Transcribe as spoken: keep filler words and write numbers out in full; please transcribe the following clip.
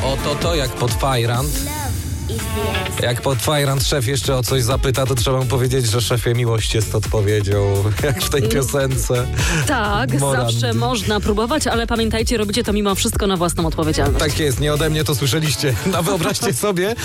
Oto to jak pod Fajrant. Jak pod Fajrant szef jeszcze o coś zapyta, to trzeba mu powiedzieć, że szefie, miłość jest odpowiedzią, jak w tej piosence. Tak, Morandy. zawsze można próbować, ale pamiętajcie, robicie to mimo wszystko na własną odpowiedzialność. Tak jest, nie ode mnie to słyszeliście. No wyobraźcie sobie,